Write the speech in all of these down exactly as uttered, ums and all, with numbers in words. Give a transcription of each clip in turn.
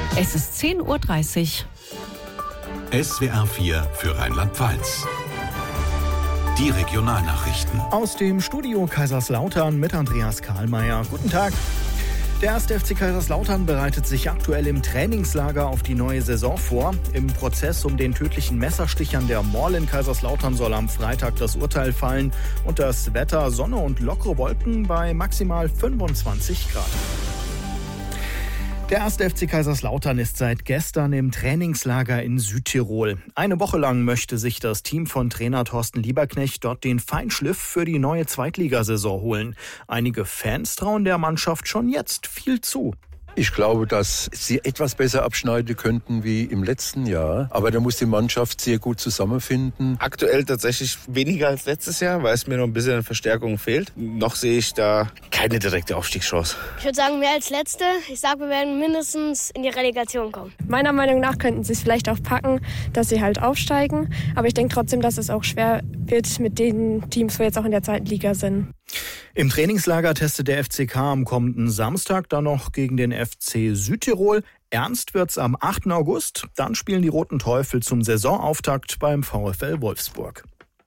Es ist zehn Uhr dreißig. S W R vier für Rheinland-Pfalz. Die Regionalnachrichten. Aus dem Studio Kaiserslautern mit Andreas Karlmeier. Guten Tag. Der erste F C Kaiserslautern bereitet sich aktuell im Trainingslager auf die neue Saison vor. Im Prozess um den tödlichen Messerstich an der Mall in Kaiserslautern soll am Freitag das Urteil fallen. Und das Wetter, Sonne und lockere Wolken bei maximal fünfundzwanzig Grad. Der erste F C Kaiserslautern ist seit gestern im Trainingslager in Südtirol. Eine Woche lang möchte sich das Team von Trainer Thorsten Lieberknecht dort den Feinschliff für die neue Zweitligasaison holen. Einige Fans trauen der Mannschaft schon jetzt viel zu. Ich glaube, dass sie etwas besser abschneiden könnten wie im letzten Jahr. Aber da muss die Mannschaft sehr gut zusammenfinden. Aktuell tatsächlich weniger als letztes Jahr, weil es mir noch ein bisschen Verstärkung fehlt. Noch sehe ich da keine direkte Aufstiegschance. Ich würde sagen, mehr als Letzte. Ich sage, wir werden mindestens in die Relegation kommen. Meiner Meinung nach könnten sie es vielleicht auch packen, dass sie halt aufsteigen. Aber ich denke trotzdem, dass es auch schwer wird mit den Teams, wo jetzt auch in der zweiten Liga sind. Im Trainingslager testet der F C K am kommenden Samstag dann noch gegen den F C Südtirol. Ernst wird's am achten August. Dann spielen die Roten Teufel zum Saisonauftakt beim VfL Wolfsburg.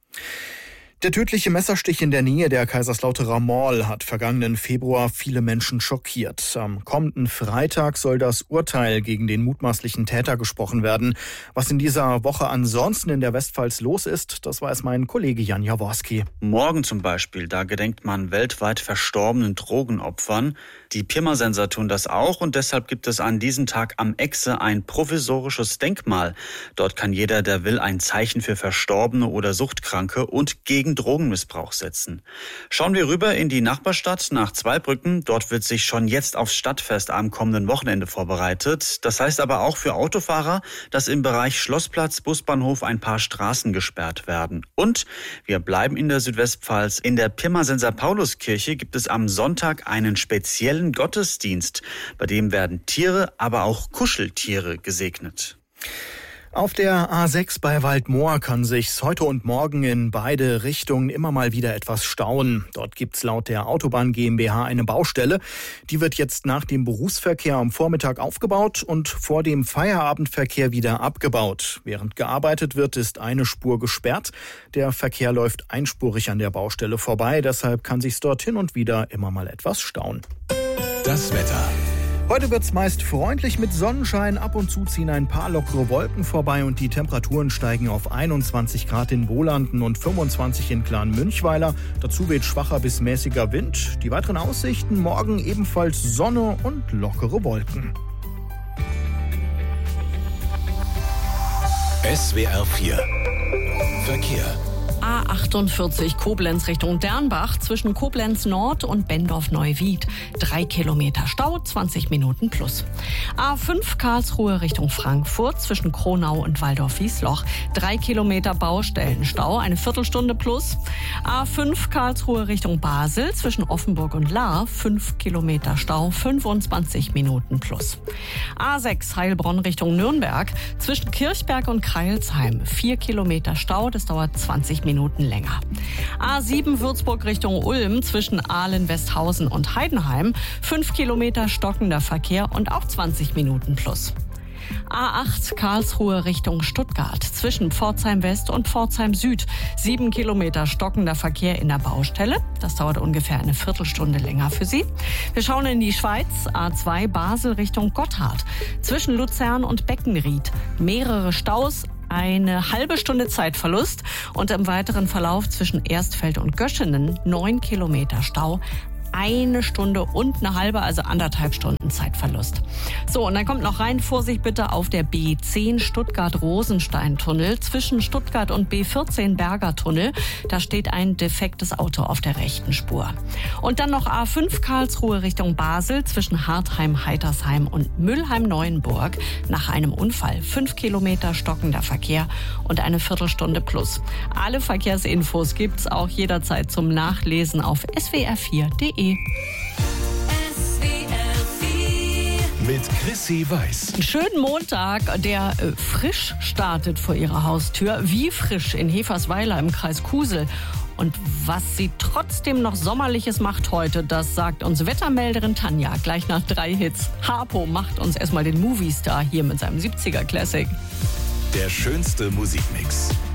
Der tödliche Messerstich in der Nähe der Kaiserslauterer Mall hat vergangenen Februar viele Menschen schockiert. Am kommenden Freitag soll das Urteil gegen den mutmaßlichen Täter gesprochen werden. Was in dieser Woche ansonsten in der Westpfalz los ist, das weiß mein Kollege Jan Jaworski. Morgen zum Beispiel, da gedenkt man weltweit verstorbenen Drogenopfern. Die Pirmasens tun das auch und deshalb gibt es an diesem Tag am Exe ein provisorisches Denkmal. Dort kann jeder, der will, ein Zeichen für Verstorbene oder Suchtkranke und gegen Drogenmissbrauch setzen. Schauen wir rüber in die Nachbarstadt nach Zweibrücken. Dort wird sich schon jetzt aufs Stadtfest am kommenden Wochenende vorbereitet. Das heißt aber auch für Autofahrer, dass im Bereich Schlossplatz, Busbahnhof ein paar Straßen gesperrt werden. Und wir bleiben in der Südwestpfalz. In der Pirmasenser Pauluskirche gibt es am Sonntag einen speziellen Gottesdienst. Bei dem werden Tiere, aber auch Kuscheltiere gesegnet. Auf der A sechs bei Waldmoor kann sich's heute und morgen in beide Richtungen immer mal wieder etwas stauen. Dort gibt's laut der Autobahn GmbH eine Baustelle. Die wird jetzt nach dem Berufsverkehr am Vormittag aufgebaut und vor dem Feierabendverkehr wieder abgebaut. Während gearbeitet wird, ist eine Spur gesperrt. Der Verkehr läuft einspurig an der Baustelle vorbei. Deshalb kann sich's dort hin und wieder immer mal etwas stauen. Das Wetter. Heute wird's meist freundlich mit Sonnenschein. Ab und zu ziehen ein paar lockere Wolken vorbei und die Temperaturen steigen auf einundzwanzig Grad in Bolanden und fünfundzwanzig in Klaen-Münchweiler. Dazu weht schwacher bis mäßiger Wind. Die weiteren Aussichten: morgen ebenfalls Sonne und lockere Wolken. S W R vier Verkehr. A achtundvierzig Koblenz Richtung Dernbach zwischen Koblenz Nord und Bendorf-Neuwied. Drei Kilometer Stau, zwanzig Minuten plus. A fünf Karlsruhe Richtung Frankfurt zwischen Kronau und Waldorf-Wiesloch. Drei Kilometer Baustellenstau, eine Viertelstunde plus. A fünf Karlsruhe Richtung Basel zwischen Offenburg und Lahr. Fünf Kilometer Stau, fünfundzwanzig Minuten plus. A sechs Heilbronn Richtung Nürnberg zwischen Kirchberg und Kreilsheim. Vier Kilometer Stau, das dauert zwanzig Minuten. Minuten länger. A sieben Würzburg Richtung Ulm zwischen Ahlen, Westhausen und Heidenheim. Fünf Kilometer stockender Verkehr und auch zwanzig Minuten plus. A acht Karlsruhe Richtung Stuttgart zwischen Pforzheim West und Pforzheim Süd. Sieben Kilometer stockender Verkehr in der Baustelle. Das dauert ungefähr eine Viertelstunde länger für Sie. Wir schauen in die Schweiz. A zwei Basel Richtung Gotthard zwischen Luzern und Beckenried. Mehrere Staus. Eine halbe Stunde Zeitverlust und im weiteren Verlauf zwischen Erstfeld und Göschenen neun Kilometer Stau. Eine Stunde und eine halbe, also anderthalb Stunden Zeitverlust. So, und dann kommt noch rein, Vorsicht bitte auf der B zehn Stuttgart-Rosenstein-Tunnel zwischen Stuttgart und B vierzehn Berger-Tunnel. Da steht ein defektes Auto auf der rechten Spur. Und dann noch A fünf Karlsruhe Richtung Basel zwischen Hartheim-Heitersheim und Mülheim-Neuenburg. Nach einem Unfall fünf Kilometer stockender Verkehr und eine Viertelstunde plus. Alle Verkehrsinfos gibt's auch jederzeit zum Nachlesen auf S W R vier Punkt de. Mit Chrissy Weiß. Einen schönen Montag, der äh, frisch startet vor ihrer Haustür. Wie frisch in Hefersweiler im Kreis Kusel. Und was sie trotzdem noch Sommerliches macht heute, das sagt uns Wettermelderin Tanja gleich nach drei Hits. Harpo macht uns erstmal den Movie-Star hier mit seinem siebziger Classic. Der schönste Musikmix.